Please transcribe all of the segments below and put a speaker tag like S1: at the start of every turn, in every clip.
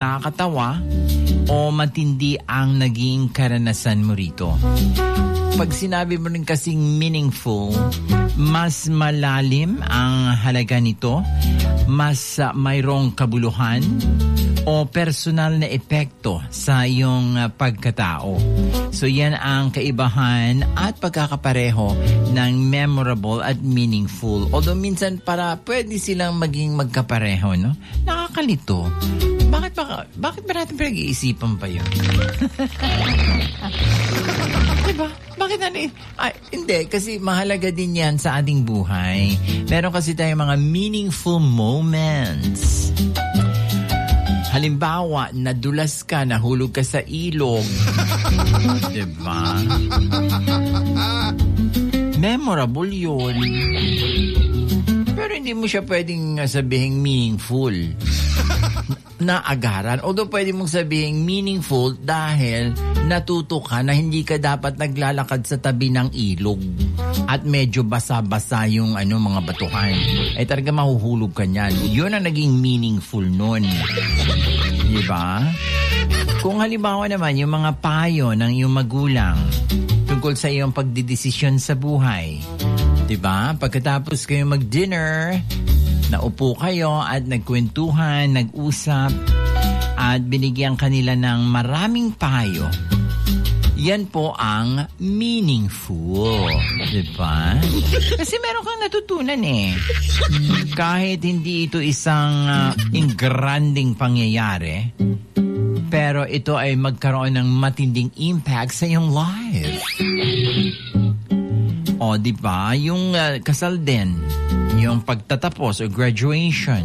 S1: nakakatawa o matindi ang naging karanasan mo rito. Pag sinabi mo rin kasing meaningful, mas malalim ang halaga nito, mas mayroong kabuluhan o personal na epekto sa iyong pagkatao. So yan ang kaibahan at pagkakapareho ng memorable at meaningful. Although minsan pwede silang maging magkapareho, no? Nakakalito. Bakit ba natin pinag-iisipan pa yun? Diba? Bakit hindi, kasi mahalaga din yan sa ating buhay. Meron kasi tayong mga meaningful moments. Halimbawa, nadulas ka, nahulog ka sa ilog. Diba? Memorable yun. Pero hindi mo siya pwedeng sabihing meaningful na agaran. Although pwede mong sabihing meaningful dahil natuto ka na hindi ka dapat naglalakad sa tabi ng ilog at medyo basa-basa yung mga batuhan. Talaga mahuhulog ka niyan. Yun ang naging meaningful nun. Diba? Kung halimbawa naman yung mga payo ng iyong magulang tungkol sa iyong pagdidesisyon sa buhay. Diba? Pagkatapos kayo mag-dinner, naupo kayo at nagkwentuhan, nag-usap, at binigyan kanila ng maraming payo. Yan po ang meaningful. Diba? Kasi meron kang natutunan eh. Kahit hindi ito isang ingranding pangyayari, pero ito ay magkaroon ng matinding impact sa iyong life. O, diba? Yung kasal din, yung pagtatapos o graduation,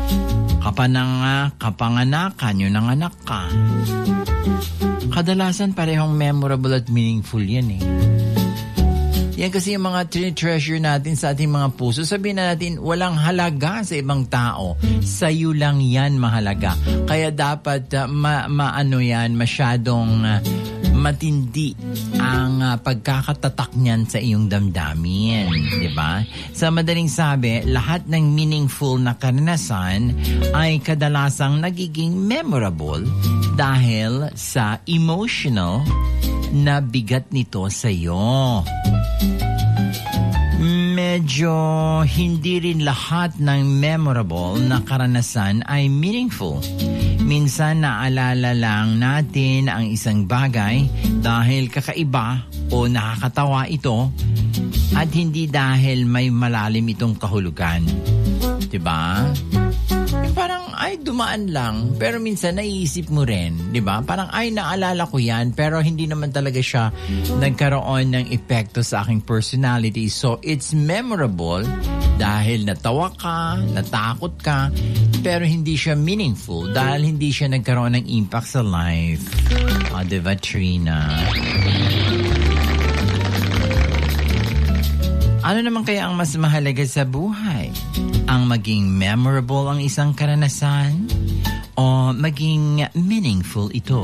S1: kapanganakan, yung nanganak ka. Kadalasan parehong memorable at meaningful yan eh. Yan kasi yung mga treasure natin sa ating mga puso. Sabihin na natin, walang halaga sa ibang tao. Sa'yo lang yan mahalaga. Kaya dapat masyadong matindi ang pagkakatatak niyan sa iyong damdamin. Diba? Sa madaling sabi, lahat ng meaningful na karanasan ay kadalasang nagiging memorable dahil sa emotional na bigat nito sa iyo. Medyo hindi rin lahat ng memorable na karanasan ay meaningful. Minsan naalala lang natin ang isang bagay dahil kakaiba o nakakatawa ito at hindi dahil may malalim itong kahulugan. Diba? Parang dumaan lang pero minsan naiisip mo rin, 'di ba? Parang naalala ko 'yan pero hindi naman talaga siya nagkaroon ng epekto sa aking personality. So it's memorable dahil natawa ka, natakot ka, pero hindi siya meaningful dahil hindi siya nagkaroon ng impact sa life. Diba, Trina? Ano naman kaya ang mas mahalaga sa buhay? Ang maging memorable ang isang karanasan o maging meaningful ito?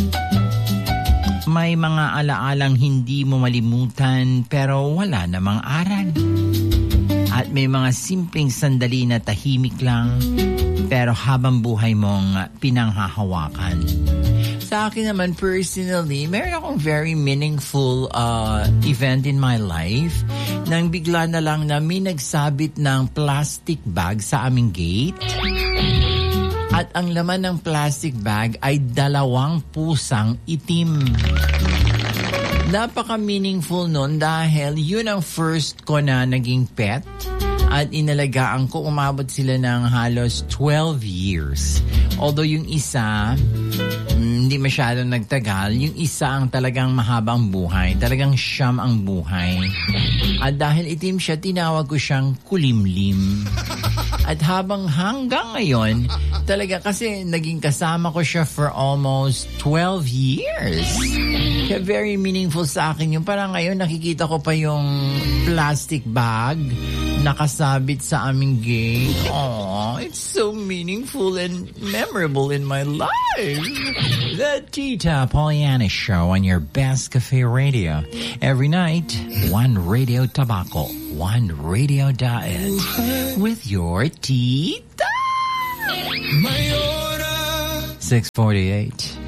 S1: May mga alaalang hindi mo malimutan pero wala namang aral. At may mga simpleng sandali na tahimik lang pero habang buhay mong pinanghahawakan. Sa akin naman personally, meron akong very meaningful event in my life nang bigla na lang na may nagsabit ng plastic bag sa aming gate. At ang laman ng plastic bag ay 2 pusang itim. Napaka-meaningful nun dahil yun ang first ko na naging pet at inalagaan ko. Umabot sila ng halos 12 years. Although yung isa, hindi masyadong nagtagal. Yung isa ang talagang mahabang buhay. Talagang siyam ang buhay. At dahil itim siya, tinawag ko siyang kulimlim. At hanggang ngayon, talaga kasi naging kasama ko siya for almost 12 years. Kaya very meaningful sa akin yung parang ngayon nakikita ko pa yung plastic bag nakasabit sa aming gate. Aww, it's so meaningful and memorable in my life. The Tita Pollyanna Show on your best cafe radio. Every night, one radio tabaco, one radio diet with your tita. 6:48.